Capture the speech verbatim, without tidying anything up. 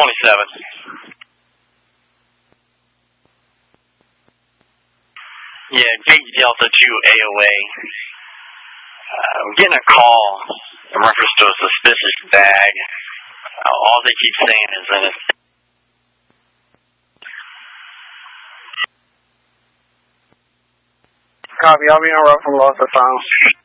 twenty-seven. Yeah, Big Delta two A O A. Uh, I'm getting a call in reference to a suspicious bag. Uh, all they keep saying is that it's... Copy, I'll be on route from Los Altos.